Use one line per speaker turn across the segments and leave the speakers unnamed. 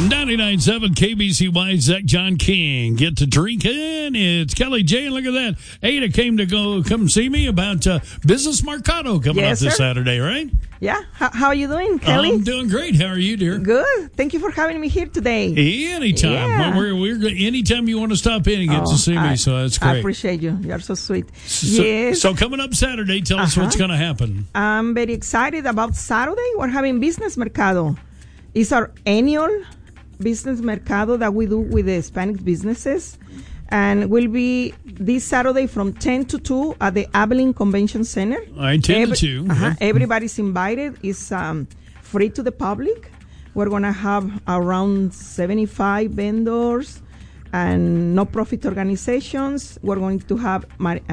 99.7 KBCY, Zach John King. Get to drinking. It's Kelly J. Look at that. Ada came to come see me about Business Mercado coming up this Saturday, right?
Yeah. How are you doing, Kelly?
I'm doing great. How are you, dear?
Good. Thank you for having me here today.
Anytime.
Yeah.
We're anytime you want to stop in and get to see me, so that's great.
I appreciate you. You're so sweet.
So coming up Saturday, tell us what's going to happen.
I'm very excited about Saturday. We're having Business Mercado. It's our annual Business Mercado that we do with the Hispanic businesses, and will be this Saturday from 10 to 2 at the Abilene Convention Center.
All right, 10 to 2. Yep.
Everybody's invited. It's free to the public. We're going to have around 75 vendors and no-profit organizations. We're going to have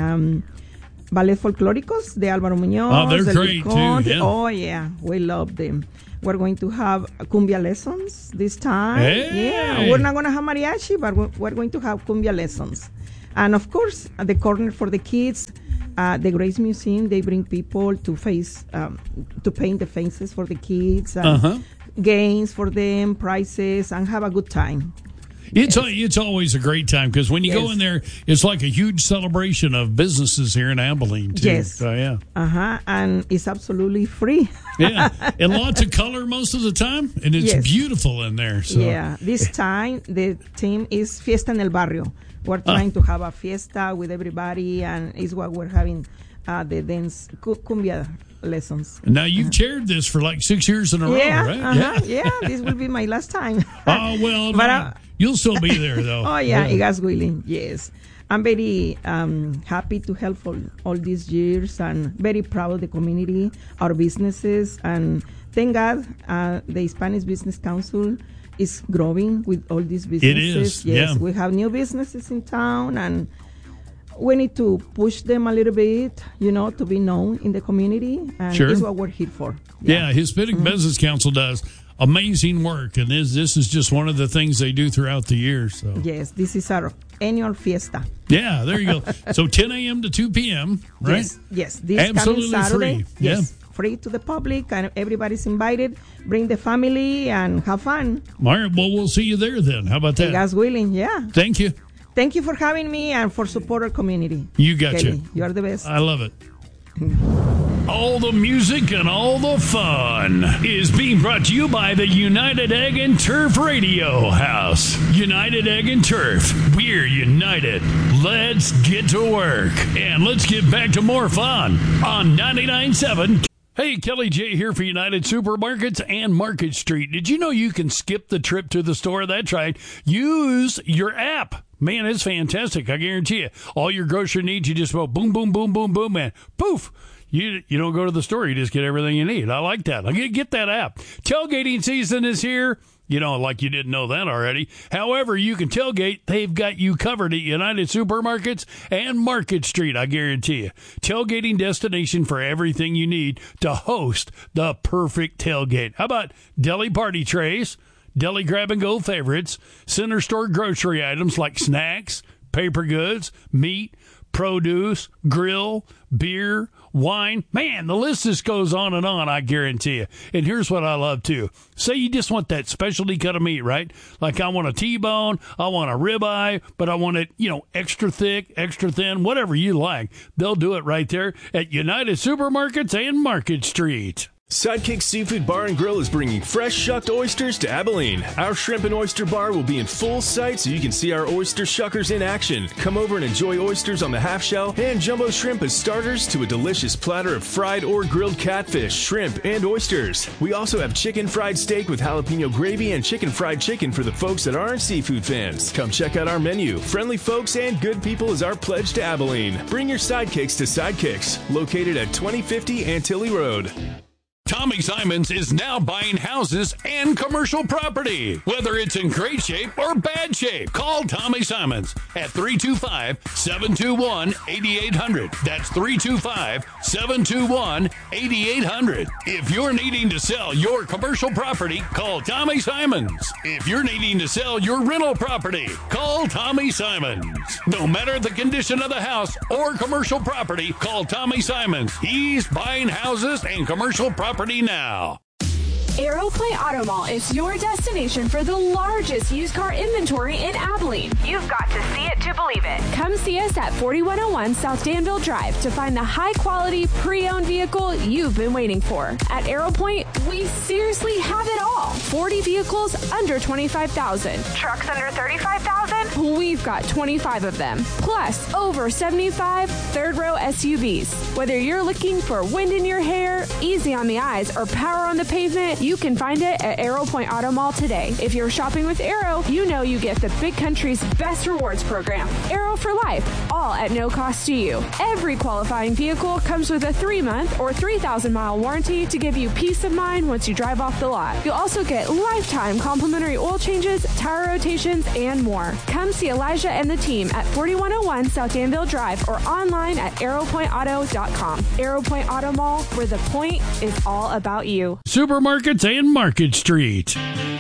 Ballet Folclóricos de Álvaro Muñoz.
Oh, they're great, too. Yeah.
Oh, yeah. We love them. We're going to have cumbia lessons this time.
Hey.
Yeah, we're not going to have mariachi, but we're going to have cumbia lessons. And, of course, at the corner for the kids, the Grace Museum, they bring people to paint the faces for the kids, and games for them, prizes, and have a good time.
It's always a great time because when you go in there, it's like a huge celebration of businesses here in Abilene, too.
Yes.
So, yeah.
And it's absolutely free.
Yeah. And lots of color most of the time. And it's beautiful in there. So.
Yeah. This time, the theme is Fiesta en el Barrio. We're trying to have a fiesta with everybody, and is what we're having the dance cumbia lessons.
Now, you've chaired this for like 6 years in a row, right?
Yeah, this will be my last time.
Oh, well, but you'll still be there, though.
Oh, yeah, God's willing, yes. I'm very happy to help for all these years, and very proud of the community, our businesses, and thank God the Hispanic Business Council is growing with all these businesses.
It is,
yes. We have new businesses in town, and we need to push them a little bit, to be known in the community, and this is what we're here for.
Yeah, Hispanic Business Council does amazing work, and this is just one of the things they do throughout the year. So
yes, this is our annual fiesta.
Yeah, there you go. So 10 a.m. to 2 p.m., right?
Yes. This
absolutely
coming Saturday,
free. Yes,
free to the public, and everybody's invited. Bring the family and have fun.
All right, well, we'll see you there then. How about that?
God's willing, yeah.
Thank you.
Thank you for having me and for support our community.
You got
Kelly,
you.
You are the best.
I love it. All the music and all the fun is being brought to you by the United Egg and Turf Radio House. United Egg and Turf. We're united. Let's get to work. And let's get back to more fun on 99.7. Hey, Kelly J here for United Supermarkets and Market Street. Did you know you can skip the trip to the store? That's right. Use your app. Man, it's fantastic. I guarantee you. All your grocery needs, you just go boom, boom, boom, boom, boom, man. Poof. You don't go to the store. You just get everything you need. I like that. Get that app. Tailgating season is here. Like you didn't know that already. However, you can tailgate. They've got you covered at United Supermarkets and Market Street, I guarantee you. Tailgating destination for everything you need to host the perfect tailgate. How about deli party trays, deli grab-and-go favorites, center store grocery items like snacks, paper goods, meat, produce, grill, beer, wine. Man, the list just goes on, I guarantee you. And here's what I love, too. Say you just want that specialty cut of meat, right? Like I want a T-bone, I want a ribeye, but I want it, extra thick, extra thin, whatever you like. They'll do it right there at United Supermarkets and Market Street.
Sidekick Seafood Bar and Grill is bringing fresh shucked oysters to Abilene. Our shrimp and oyster bar will be in full sight so you can see our oyster shuckers in action. Come over and enjoy oysters on the half shell and jumbo shrimp as starters to a delicious platter of fried or grilled catfish, shrimp, and oysters. We also have chicken fried steak with jalapeno gravy and chicken fried chicken for the folks that aren't seafood fans. Come check out our menu. Friendly folks and good people is our pledge to Abilene. Bring your sidekicks to Sidekicks, located at 2050 Antilles Road.
Tommy Simons is now buying houses and commercial property. Whether it's in great shape or bad shape, call Tommy Simons at 325-721-8800. That's 325-721-8800. If you're needing to sell your commercial property, call Tommy Simons. If you're needing to sell your rental property, call Tommy Simons. No matter the condition of the house or commercial property, call Tommy Simons. He's buying houses and commercial property now.
Arrow Point Auto Mall is your destination for the largest used car inventory in Abilene.
You've got to see it to believe it.
Come see us at 4101 South Danville Drive to find the high-quality, pre-owned vehicle you've been waiting for. At Arrow Point, we seriously have it all. 40 vehicles under $25,000.
Trucks under $35,000?
We've got 25 of them. Plus, over 75 third-row SUVs. Whether you're looking for wind in your hair, easy on the eyes, or power on the pavement, you can find it at Arrow Point Auto Mall today. If you're shopping with Arrow, you know you get the Big Country's best rewards program. Arrow for life, all at no cost to you. Every qualifying vehicle comes with a 3-month or 3,000-mile warranty to give you peace of mind once you drive off the lot. You'll also get lifetime complimentary oil changes, tire rotations, and more. Come see Elijah and the team at 4101 South Danville Drive or online at arrowpointauto.com. Arrow Point Auto Mall, where the point is all about you.
Supermarkets and Market Street.